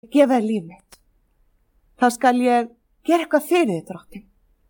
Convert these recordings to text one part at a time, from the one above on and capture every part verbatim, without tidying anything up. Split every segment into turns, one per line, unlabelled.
gefa þér líf mitt. Þá skal ég gera eitthvað fyrir þig, Drottinn.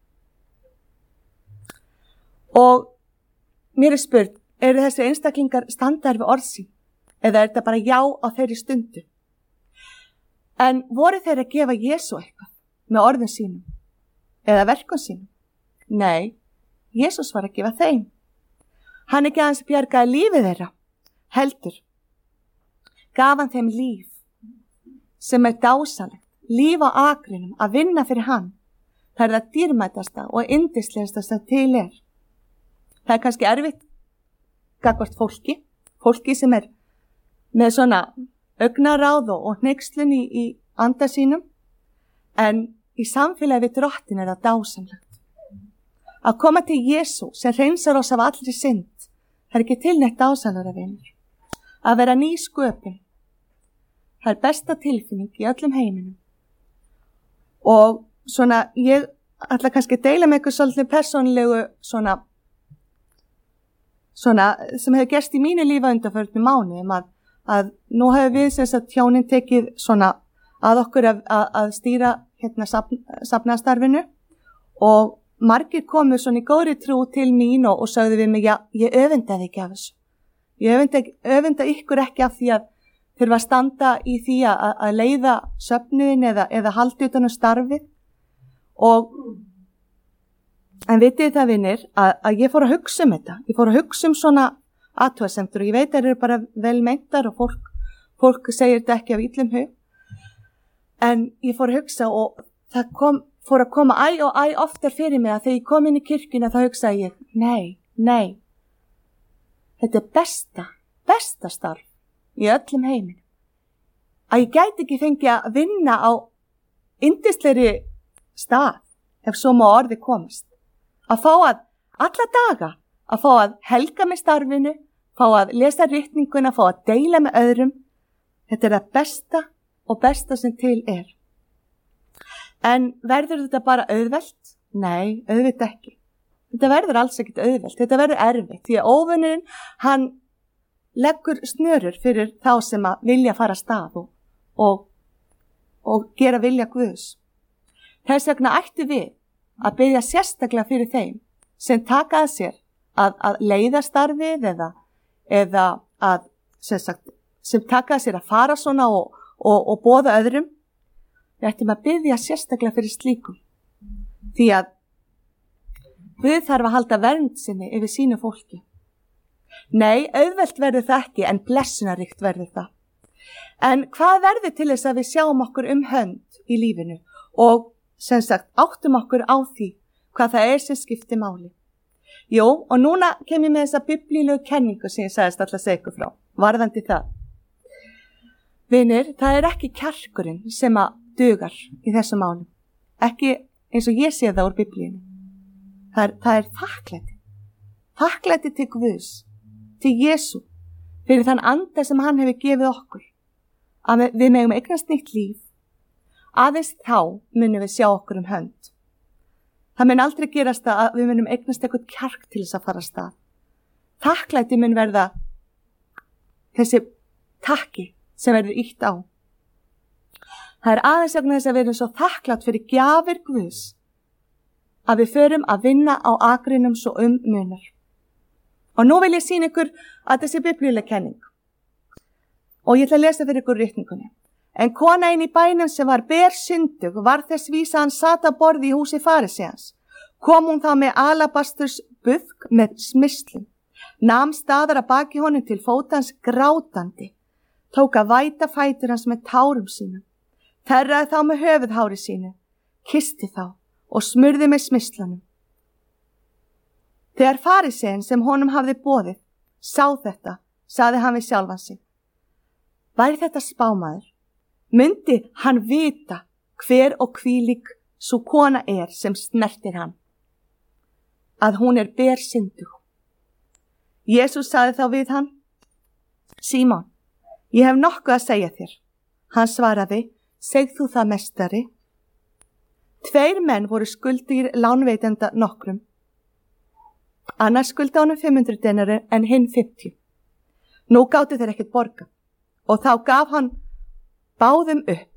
Og mér er spurt, eru þessi einstaklingar standaðir við orð sín? Eða er þetta bara já á þeirri stundu? En voru þeir að gefa Jesú eitthvað með orðum sínum? Eða verkum sínum? Nei, Jesús var að gefa þeim. Hann ekki aðeins bjargaði lífið þeirra, heldur. Gaf hann þeim líf sem er dásalegt, líf á akrinum, að vinna fyrir hann. Það er það dýrmætasta og yndislegasta sem til er. Það er kannski erfitt gagnvart fólki, fólki sem er með svona augnaráð og hneykslun í, í anda sínum, en í samfélagi við Drottin er það dásamlegt. Að koma til Jesú sem hreinsar oss af allri synd, það er ekki tilnætt dásamlega vinur. Að vera ný sköpun, það er besta tilfinning í öllum heiminum. Og svona, ég ætla kannski að deila með ykkur svolítið persónlegu svona, svona sem hefur gerst í mínu lífa undanförnum mánuðum, að, að nú hefur við sem sagt hjónin tekið svona að okkur að, að, að stýra hérna safn, safnaðarstarfinu, og margir komu svona í góðri trú til mín og, og sagði við mig, já, ég öfundaði ekki af þessu. Ég öfunda, öfunda ykkur ekki af því að þurfa að standa í því að, að leiða söfnuðin eða, eða haldi utan á starfið. Og, en vitið það vinir, að, að ég fór að hugsa um þetta. Ég fór að hugsa um svona athugasemdir, og ég veit að það eru bara vel meintar og fólk, fólk segir þetta ekki af illum hug. En ég fór að hugsa og það kom, fór að koma æ og æ oftar fyrir mig að þegar ég kom inn í kirkjuna þá hugsaði ég, nei, nei. Þetta er besta, besta starf í öllum heiminum. Að ég gæti ekki fengið að vinna á yndislegri stað, ef svo má orði komast. Að fá að, alla daga, að fá að helga með starfinu, fá að lesa ritninguna, fá að deila með öðrum. Þetta er það besta og besta sem til er. En verður þetta bara auðvelt? Nei, auðvitað ekki. Þetta verður alls ekkert auðvelt, þetta verður erfitt, því að óvinurinn, hann leggur snörur fyrir þá sem að vilja fara af stað og, og, og gera vilja Guðs. Þess vegna ættu við að biðja sérstaklega fyrir þeim sem taka að sér að, að leiða starfið eða, eða að, sem sagt, sem taka að sér að fara svona og, og, og boða öðrum. Við ættum að biðja sérstaklega fyrir slíkum, því að Guð þarf að halda vernd sinni yfir sínu fólki. Nei, auðvelt verður það ekki, en blessunarríkt verður það. En hvað verður til þess að við sjáum okkur um hönd í lífinu og sem sagt áttum okkur á því hvað það er sem skiptir máli? Jú, og núna kem ég með þessa biblíulegu kenningu sem ég sagðist alltaf að segja ykkur frá, varðandi það. Vinir, það er ekki kjarkurinn sem að dugar í þessu máli. Ekki eins og ég sé það úr biblíunum. Það er, það er þakklæti. Þakklæti til Guðs, til Jesú, fyrir þann anda sem hann hefur gefið okkur. Að við megum eignast nýtt líf. Aðeins þá munum við sjá okkur um hönd. Það mun aldrei gerast að við munum eignast eitthvað kjark til þess að fara af stað. Þakklæti mun verða þessi takki sem verður ýtt á. Það er aðeins vegna þess að við erum svo þakklátt fyrir gjafir Guðs, að við förum að vinna á akrinum svo um munar. Og nú vil ég sýna ykkur að þessi biblíuleg kenning. Og ég ætla að lesa fyrir ykkur ritningunni. En kona inn í bænum sem var bersyndug var þess vísa hann sat að borði í húsi farisæans. Kom hún þá með alabasturs buðk með smyrslum. Nam staðar að baki honum til fótans grátandi. Tók að væta fætur hans með tárum sínum. Þerraði þá með höfuðhári sínu. Kisti þá og smurði með smyrslunum. Þegar farisæinn sem honum hafði boðið sá þetta, sagði hann við sjálfan sig. Væri þetta spámaður? Myndi hann vita hver og hvílík sú kona er sem snertir hann? Að hún er bersyndug. Jesús sagði þá við hann, Símon, ég hef nokkuð að segja þér. Hann svaraði, segð þú það mestari? Tveir menn voru skuldigir lánveitenda nokkrum. Annars skuldi honum fimm hundruð denari en hinn fimmtíu. Nú gátu þeir ekkert borga og þá gaf hann báðum upp